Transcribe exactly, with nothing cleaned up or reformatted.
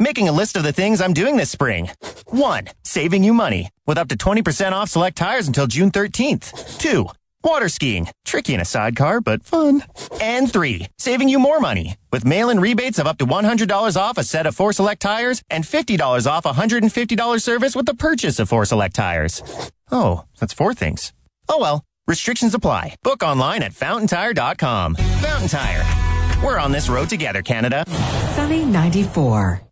Making a list of the things I'm doing this spring. One, saving you money with up to twenty percent off select tires until June thirteenth. Two, water skiing. Tricky in a sidecar, but fun. And three, saving you more money with mail-in rebates of up to one hundred dollars off a set of four select tires and fifty dollars off a one hundred fifty dollars service with the purchase of four select tires. Oh, that's four things. Oh well, restrictions apply. Book online at fountain tire dot com. Fountain Tire. We're on this road together, Canada. Sunny ninety-four.